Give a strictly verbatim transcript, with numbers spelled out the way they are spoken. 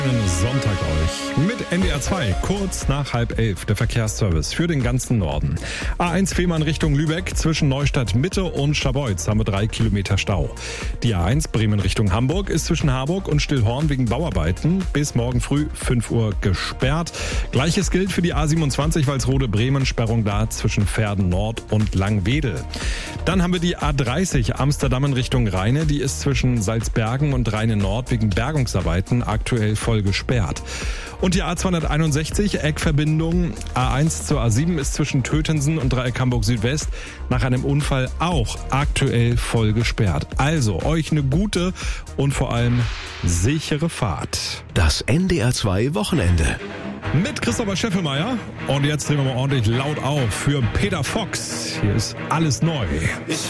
Sonntag euch mit N D R zwei, kurz nach halb elf, der Verkehrsservice für den ganzen Norden. A eins Fehmarn Richtung Lübeck, zwischen Neustadt Mitte und Scharbeutz haben wir drei Kilometer Stau. Die A eins Bremen Richtung Hamburg ist zwischen Harburg und Stillhorn wegen Bauarbeiten bis morgen früh fünf Uhr gesperrt. Gleiches gilt für die A siebenundzwanzig Walsrode Bremen, Sperrung da zwischen Verden Nord und Langwedel. Dann haben wir die A dreißig Amsterdam in Richtung Rheine, die ist zwischen Salzbergen und Rheine Nord wegen Bergungsarbeiten aktuell voll gesperrt. Und die A zweihunderteinundsechzig, Eckverbindung A eins zur A sieben ist zwischen Tötensen und Dreieck Hamburg Südwest nach einem Unfall auch aktuell voll gesperrt. Also euch eine gute und vor allem sichere Fahrt. Das N D R zwei Wochenende. Mit Christopher Scheffelmeier. Und jetzt drehen wir mal ordentlich laut auf für Peter Fox. Hier ist alles neu. Ich